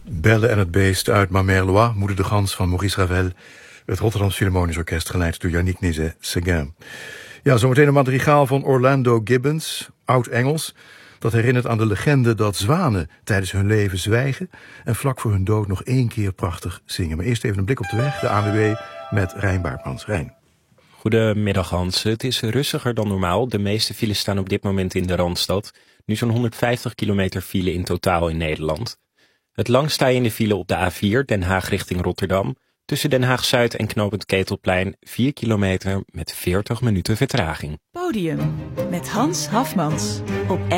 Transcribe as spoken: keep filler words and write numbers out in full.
Belle en het beest uit Ma Mère Loi, Moeder de Gans van Maurice Ravel. Het Rotterdamse Philharmonisch Orkest, geleid door Yannick Nézet-Séguin. Ja, zometeen een madrigaal van Orlando Gibbons, oud-Engels. Dat herinnert aan de legende dat zwanen tijdens hun leven zwijgen en vlak voor hun dood nog één keer prachtig zingen. Maar eerst even een blik op de weg, de A N W B met Rijn Baartmans. Rijn. Goedemiddag Hans, het is rustiger dan normaal. De meeste files staan op dit moment in de Randstad. Nu zo'n honderdvijftig kilometer file in totaal in Nederland. Het langst sta je in de file op de A vier, Den Haag richting Rotterdam. Tussen Den Haag-Zuid en knooppunt Ketelplein, vier kilometer met veertig minuten vertraging. Podium met Hans Hafmans op